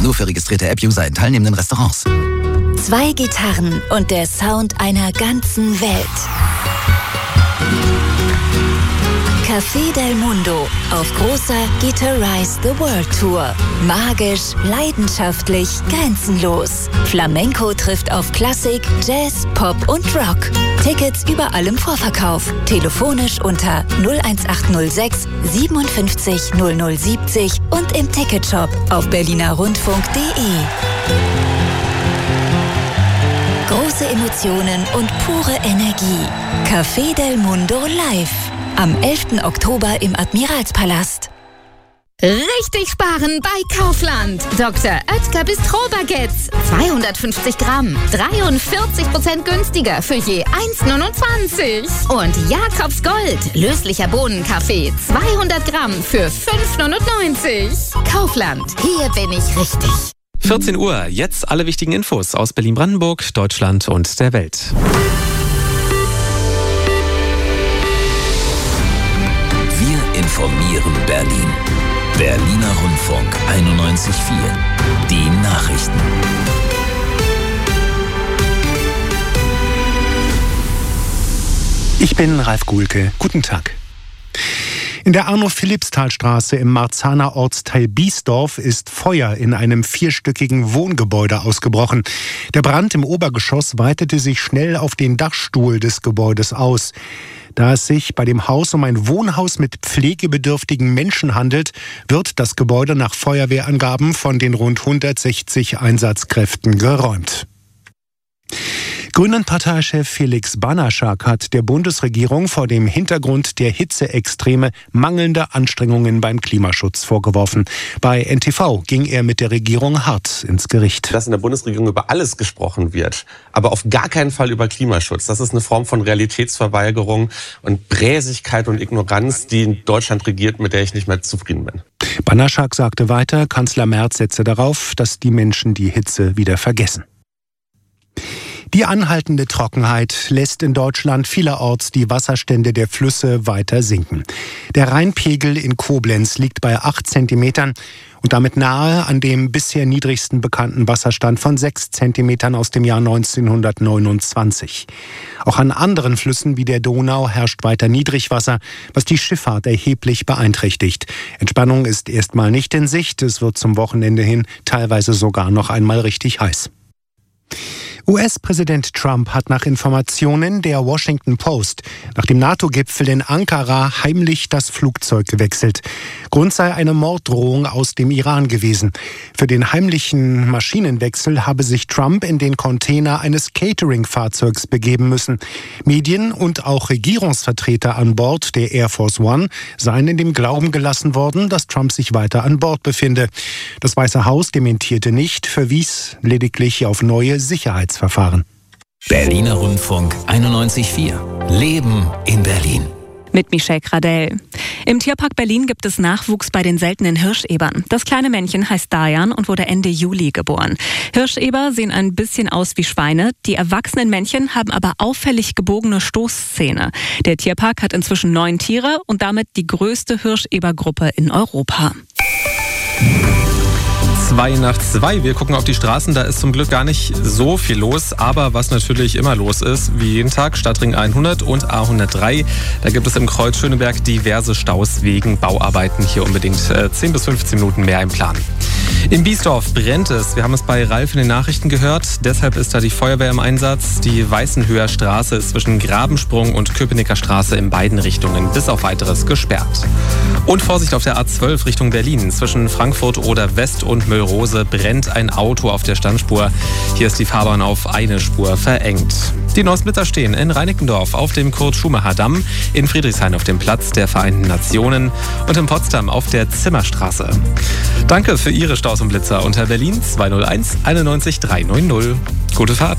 Nur für registrierte App-User in teilnehmenden Restaurants. 2 Gitarren und der Sound einer ganzen Welt. Café del Mundo auf großer Guitarize the World Tour. Magisch, leidenschaftlich, grenzenlos. Flamenco trifft auf Klassik, Jazz, Pop und Rock. Tickets überall im Vorverkauf. Telefonisch unter 01806 57 0070 und im Ticketshop auf berlinerrundfunk.de. Große Emotionen und pure Energie. Café del Mundo live. Am 11. Oktober im Admiralspalast. Richtig sparen bei Kaufland. Dr. Oetker Bistro-Baguettes. 250 Gramm. 43% günstiger für je 1,29. Und Jakobs Gold. Löslicher Bohnenkaffee. 200 Gramm für 5,99. Kaufland. Hier bin ich richtig. 14 Uhr. Jetzt alle wichtigen Infos aus Berlin-Brandenburg, Deutschland und der Welt. Informieren Berlin. Berliner Rundfunk 91.4. Die Nachrichten. Ich bin Ralf Guhlke. Guten Tag. In der Arno-Philippsthal-Straße im Marzahner Ortsteil Biesdorf ist Feuer in einem 4-stöckigen Wohngebäude ausgebrochen. Der Brand im Obergeschoss weitete sich schnell auf den Dachstuhl des Gebäudes aus. Da es sich bei dem Haus um ein Wohnhaus mit pflegebedürftigen Menschen handelt, wird das Gebäude nach Feuerwehrangaben von den rund 160 Einsatzkräften geräumt. Grünen-Parteichef Felix Banaschak hat der Bundesregierung vor dem Hintergrund der Hitzeextreme mangelnde Anstrengungen beim Klimaschutz vorgeworfen. Bei NTV ging er mit der Regierung hart ins Gericht. Dass in der Bundesregierung über alles gesprochen wird, aber auf gar keinen Fall über Klimaschutz. Das ist eine Form von Realitätsverweigerung und Bräsigkeit und Ignoranz, die in Deutschland regiert, mit der ich nicht mehr zufrieden bin. Banaschak sagte weiter, Kanzler Merz setze darauf, dass die Menschen die Hitze wieder vergessen. Die anhaltende Trockenheit lässt in Deutschland vielerorts die Wasserstände der Flüsse weiter sinken. Der Rheinpegel in Koblenz liegt bei 8 Zentimetern und damit nahe an dem bisher niedrigsten bekannten Wasserstand von 6 Zentimetern aus dem Jahr 1929. Auch an anderen Flüssen wie der Donau herrscht weiter Niedrigwasser, was die Schifffahrt erheblich beeinträchtigt. Entspannung ist erstmal nicht in Sicht. Es wird zum Wochenende hin teilweise sogar noch einmal richtig heiß. US-Präsident Trump hat nach Informationen der Washington Post nach dem NATO-Gipfel in Ankara heimlich das Flugzeug gewechselt. Grund sei eine Morddrohung aus dem Iran gewesen. Für den heimlichen Maschinenwechsel habe sich Trump in den Container eines Catering-Fahrzeugs begeben müssen. Medien und auch Regierungsvertreter an Bord der Air Force One seien in dem Glauben gelassen worden, dass Trump sich weiter an Bord befinde. Das Weiße Haus dementierte nicht, verwies lediglich auf neue Sicherheitsverfahren. Berliner Rundfunk 91.4. Leben in Berlin. Mit Michelle Gradell. Im Tierpark Berlin gibt es Nachwuchs bei den seltenen Hirschebern. Das kleine Männchen heißt Dayan und wurde Ende Juli geboren. Hirscheber sehen ein bisschen aus wie Schweine. Die erwachsenen Männchen haben aber auffällig gebogene Stoßzähne. Der Tierpark hat inzwischen 9 Tiere und damit die größte Hirschebergruppe in Europa. 2:02. Wir gucken auf die Straßen, da ist zum Glück gar nicht so viel los. Aber was natürlich immer los ist, wie jeden Tag, Stadtring 100 und A103. Da gibt es im Kreuz Schöneberg diverse Staus wegen Bauarbeiten. Hier unbedingt 10 bis 15 Minuten mehr im Plan. In Biesdorf brennt es. Wir haben es bei Ralf in den Nachrichten gehört. Deshalb ist da die Feuerwehr im Einsatz. Die Weißenhöher Straße ist zwischen Grabensprung und Köpenicker Straße in beiden Richtungen bis auf Weiteres gesperrt. Und Vorsicht auf der A12 Richtung Berlin. Zwischen Frankfurt oder West und Müllrose brennt ein Auto auf der Standspur. Hier ist die Fahrbahn auf eine Spur verengt. Die Neusblitter stehen in Reinickendorf auf dem Kurt-Schumacher-Damm, in Friedrichshain auf dem Platz der Vereinten Nationen und in Potsdam auf der Zimmerstraße. Danke für Ihre Staus und Blitzer unter Berlin 201 91 390. Gute Fahrt.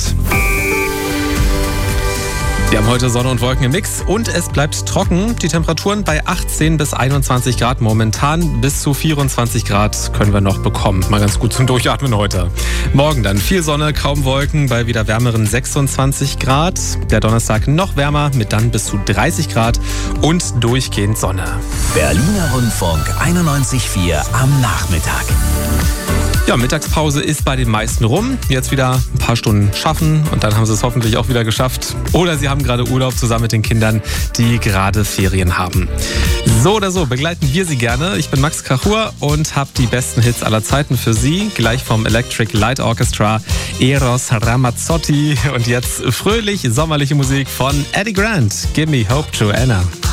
Wir haben heute Sonne und Wolken im Mix und es bleibt trocken. Die Temperaturen bei 18 bis 21 Grad. Momentan bis zu 24 Grad können wir noch bekommen. Mal ganz gut zum Durchatmen heute. Morgen dann viel Sonne, kaum Wolken bei wieder wärmeren 26 Grad. Der Donnerstag noch wärmer mit dann bis zu 30 Grad und durchgehend Sonne. Berliner Rundfunk 91.4 am Nachmittag. Ja, Mittagspause ist bei den meisten rum. Jetzt wieder ein paar Stunden schaffen und dann haben sie es hoffentlich auch wieder geschafft. Oder sie haben gerade Urlaub zusammen mit den Kindern, die gerade Ferien haben. So oder so begleiten wir Sie gerne. Ich bin Max Krachur und habe die besten Hits aller Zeiten für Sie. Gleich vom Electric Light Orchestra, Eros Ramazzotti und jetzt fröhlich sommerliche Musik von Eddie Grant. Give me hope, Joanna.